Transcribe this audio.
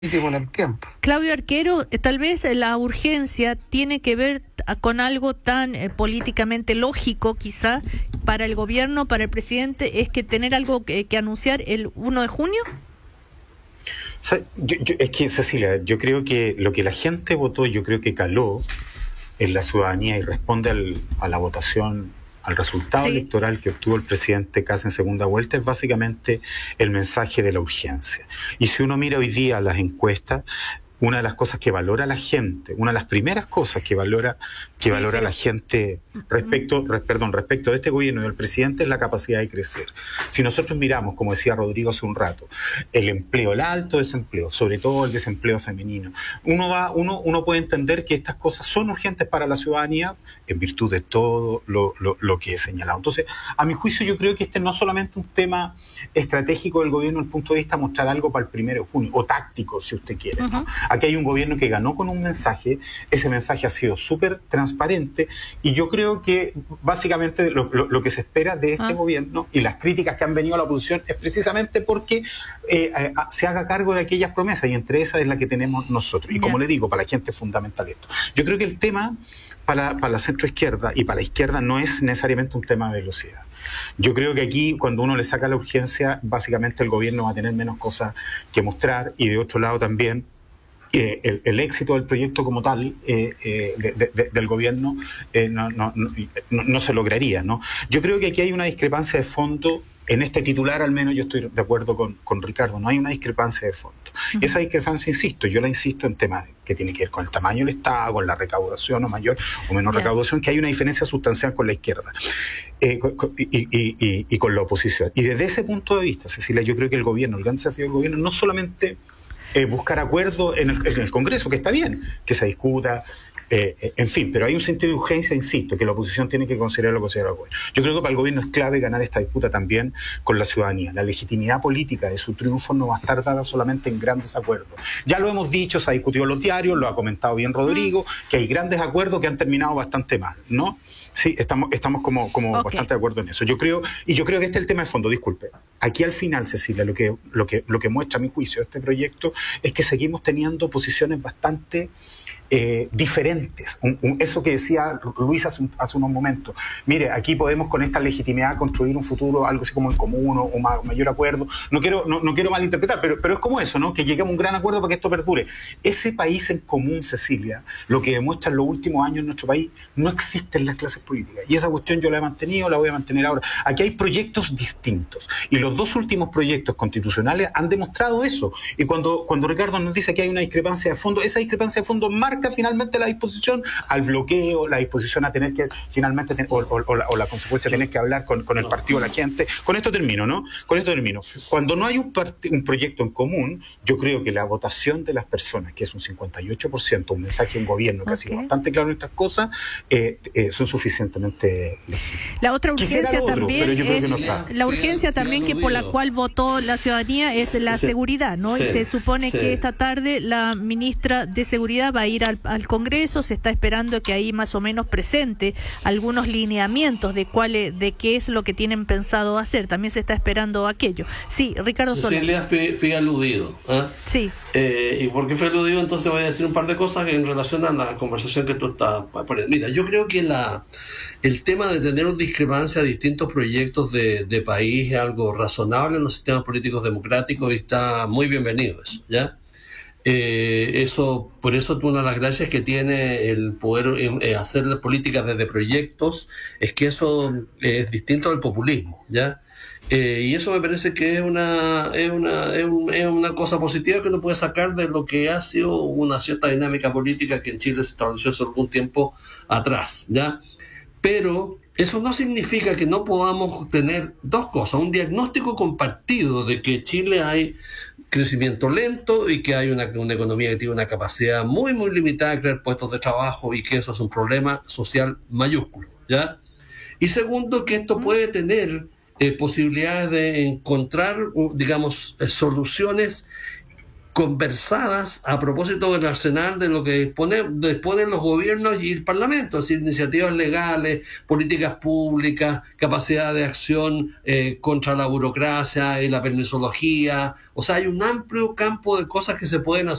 Con el tiempo. Claudio Arquero, tal vez la urgencia tiene que ver con algo tan políticamente lógico, quizá, para el gobierno, para el presidente, es que tener algo que anunciar el 1 de junio. O sea, es que, Cecilia, yo creo que lo que la gente votó, yo creo que caló en la ciudadanía y responde a la votación, al resultado electoral que obtuvo el presidente Kast en segunda vuelta, es básicamente el mensaje de la urgencia. Y si uno mira hoy día las encuestas, una de las cosas que valora la gente, una de las primeras cosas que valora la gente respecto de este gobierno y del presidente es la capacidad de crecer. Si nosotros miramos, como decía Rodrigo hace un rato, el empleo, el alto desempleo, sobre todo el desempleo femenino, uno puede entender que estas cosas son urgentes para la ciudadanía en virtud de todo lo que he señalado. Entonces, a mi juicio, yo creo que este no es solamente un tema estratégico del gobierno desde el punto de vista de mostrar algo para el 1 de junio, o táctico, si usted quiere, ¿no? Aquí hay un gobierno que ganó con un mensaje, ese mensaje ha sido súper transparente y yo creo que básicamente lo que se espera de este gobierno y las críticas que han venido a la oposición es precisamente porque se haga cargo de aquellas promesas y entre esas es la que tenemos nosotros. Y como le digo, para la gente es fundamental esto. Yo creo que el tema para la centroizquierda y para la izquierda no es necesariamente un tema de velocidad. Yo creo que aquí, cuando uno le saca la urgencia, básicamente el gobierno va a tener menos cosas que mostrar y de otro lado también el éxito del proyecto como tal del gobierno no se lograría, ¿no? Yo creo que aquí hay una discrepancia de fondo. En este titular, al menos, yo estoy de acuerdo con Ricardo, no hay una discrepancia de fondo. Y esa discrepancia, yo la insisto en temas que tiene que ver con el tamaño del Estado, con la recaudación o mayor o menor recaudación, que hay una diferencia sustancial con la izquierda y con la oposición. Y desde ese punto de vista, Cecilia, yo creo que el gran desafío del gobierno no solamente buscar acuerdos en el Congreso, que está bien, que se discuta, en fin, pero hay un sentido de urgencia, insisto, que la oposición tiene que considerar el gobierno. Yo creo que para el gobierno es clave ganar esta disputa también con la ciudadanía. La legitimidad política de su triunfo no va a estar dada solamente en grandes acuerdos. Ya lo hemos dicho, se ha discutido en los diarios, lo ha comentado bien Rodrigo, que hay grandes acuerdos que han terminado bastante mal, ¿no? Sí, estamos como bastante de acuerdo en eso. Yo creo que este es el tema de fondo, disculpe. Aquí al final, Cecilia, lo que muestra a mi juicio este proyecto es que seguimos teniendo posiciones bastante diferentes. Eso que decía Luis hace unos momentos. Mire, aquí podemos con esta legitimidad construir un futuro, algo así como en común o mayor acuerdo. No quiero malinterpretar, pero es como eso, ¿no? Que lleguemos a un gran acuerdo para que esto perdure. Ese país en común, Cecilia, lo que demuestra en los últimos años en nuestro país, no existe en las clases políticas. Y esa cuestión yo la he mantenido, la voy a mantener ahora. Aquí hay proyectos distintos. Y los dos últimos proyectos constitucionales han demostrado eso. Y cuando Ricardo nos dice que hay una discrepancia de fondo, esa discrepancia de fondo marca finalmente la disposición al bloqueo, la disposición a tener que finalmente o la consecuencia de tener que hablar con el partido de la gente. Con esto termino, ¿no? Cuando no hay un proyecto en común, yo creo que la votación de las personas, que es un 58%, un mensaje de un gobierno que ha sido bastante claro en estas cosas, son suficientemente legítimas. La otra urgencia también es la urgencia también que por la cual votó la ciudadanía es la seguridad, ¿no? Y se supone que esta tarde la ministra de Seguridad va a ir al Congreso, se está esperando que ahí más o menos presente algunos lineamientos de qué es lo que tienen pensado hacer. También se está esperando aquello. Sí, Ricardo Cecilia, fui aludido. Sí. ¿Y por qué fui aludido? Entonces voy a decir un par de cosas en relación a la conversación que tú estás poniendo. Mira, yo creo que el tema de tener discrepancia de distintos proyectos de país es algo razonable en los sistemas políticos democráticos y está muy bienvenido eso, ¿ya? Por eso una de las gracias que tiene el poder hacer políticas desde proyectos es que eso es distinto del populismo, ¿ya? Y eso me parece que es una cosa positiva que uno puede sacar de lo que ha sido una cierta dinámica política que en Chile se estableció hace algún tiempo atrás, ¿ya? Pero eso no significa que no podamos tener dos cosas: un diagnóstico compartido de que en Chile hay crecimiento lento y que hay una economía que tiene una capacidad muy, muy limitada de crear puestos de trabajo y que eso es un problema social mayúsculo, ¿ya? Y segundo, que esto puede tener posibilidades de encontrar, digamos, soluciones conversadas a propósito del arsenal de lo que disponen los gobiernos y el Parlamento, es decir, iniciativas legales, políticas públicas, capacidad de acción contra la burocracia y la permisología. O sea, hay un amplio campo de cosas que se pueden hacer